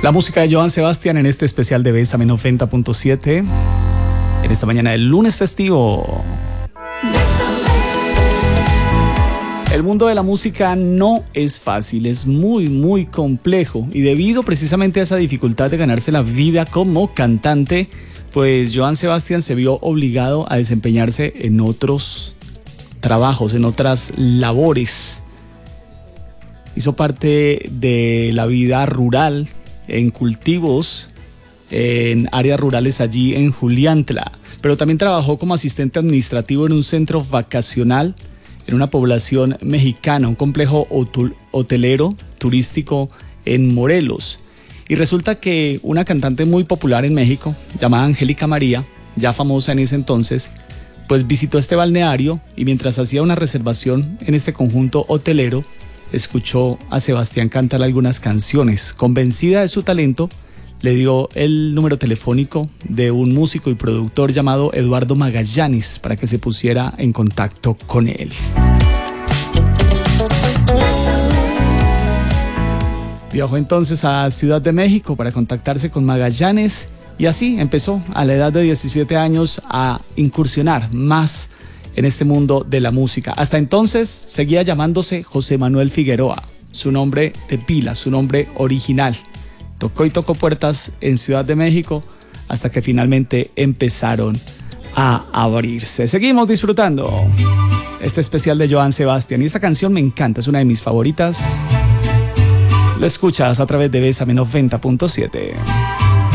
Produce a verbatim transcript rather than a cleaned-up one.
La música de Joan Sebastián en este especial de Bésame noventa punto siete. En esta mañana del lunes festivo. El mundo de la música no es fácil, es muy, muy complejo. Y debido precisamente a esa dificultad de ganarse la vida como cantante, pues Joan Sebastián se vio obligado a desempeñarse en otros trabajos, en otras labores. Hizo parte de la vida rural, en cultivos, en áreas rurales allí en Juliantla, pero también trabajó como asistente administrativo en un centro vacacional en una población mexicana, un complejo hotelero turístico en Morelos. Y resulta que una cantante muy popular en México, llamada Angélica María, ya famosa en ese entonces, pues visitó este balneario y mientras hacía una reservación en este conjunto hotelero, escuchó a Sebastián cantar algunas canciones. Convencida de su talento, le dio el número telefónico de un músico y productor llamado Eduardo Magallanes para que se pusiera en contacto con él. Viajó entonces a Ciudad de México para contactarse con Magallanes y así empezó a la edad de diecisiete años a incursionar más en este mundo de la música. Hasta entonces seguía llamándose José Manuel Figueroa, su nombre de pila, su nombre original. Tocó y tocó puertas en Ciudad de México hasta que finalmente empezaron a abrirse. Seguimos disfrutando este especial de Joan Sebastián y esta canción me encanta, es una de mis favoritas. Lo escuchas a través de Bésame noventa punto siete.